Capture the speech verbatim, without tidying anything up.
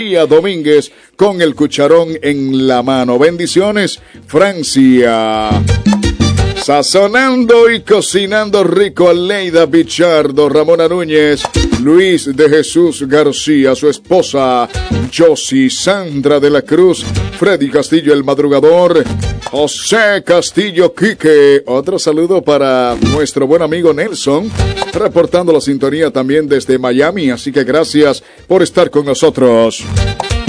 Domínguez con el cucharón en la mano. Bendiciones, Francia. Sazonando y cocinando rico, Aleida Pichardo, Ramona Núñez, Luis de Jesús García, su esposa, Josie, Sandra de la Cruz, Freddy Castillo el Madrugador, José Castillo Quique. Otro saludo para nuestro buen amigo Nelson, reportando la sintonía también desde Miami, así que gracias por estar con nosotros.